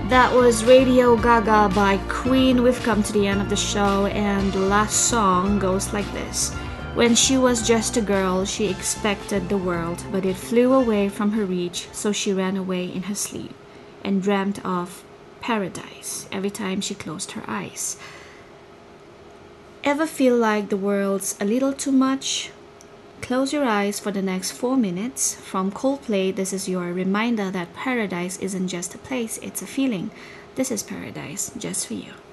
That was Radio Gaga by Queen. We've come to the end of the show, and the last song goes like this. When she was just a girl, she expected the world, but it flew away from her reach, so she ran away in her sleep and dreamt of paradise every time she closed her eyes. Ever feel like the world's a little too much? Close your eyes for the next 4 minutes. From Coldplay, this is your reminder that paradise isn't just a place, it's a feeling. This is paradise just for you.